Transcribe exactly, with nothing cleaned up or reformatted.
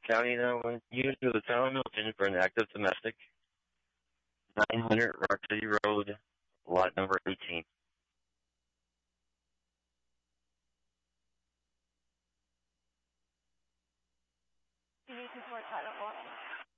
County now. You to the town of Milton for an active domestic. nine hundred Rock City Road, lot number eighteen. You need support, I don't want